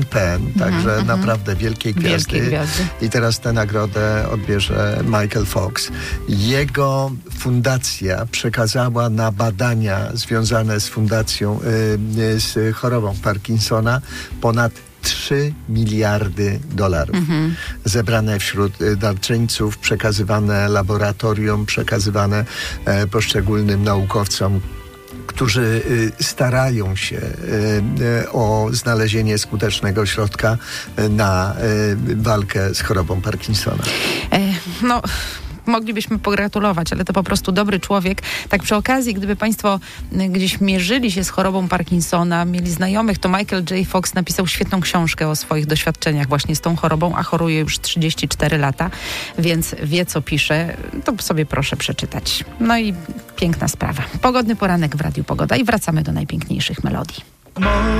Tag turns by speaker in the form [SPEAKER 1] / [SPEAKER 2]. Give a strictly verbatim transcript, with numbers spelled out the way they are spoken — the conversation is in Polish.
[SPEAKER 1] Penn, także mm-hmm. naprawdę wielkiej gwiazdy.
[SPEAKER 2] Wielkie gwiazdy.
[SPEAKER 1] I teraz tę nagrodę odbierze Michael Fox. Jego fundacja przekazała na badania związane z fundacją, y, z chorobą Parkinsona ponad trzy miliardy dolarów. Mm-hmm. Zebrane wśród darczyńców, przekazywane laboratorium, przekazywane e, poszczególnym naukowcom, którzy starają się o znalezienie skutecznego środka na walkę z chorobą Parkinsona.
[SPEAKER 2] No... Moglibyśmy pogratulować, ale to po prostu dobry człowiek. Tak przy okazji, gdyby państwo gdzieś mierzyli się z chorobą Parkinsona, mieli znajomych, to Michael J. Fox napisał świetną książkę o swoich doświadczeniach właśnie z tą chorobą, a choruje już trzydzieści cztery lata, więc wie, co pisze. To sobie proszę przeczytać. No i piękna sprawa. Pogodny poranek w Radiu Pogoda i wracamy do najpiękniejszych melodii.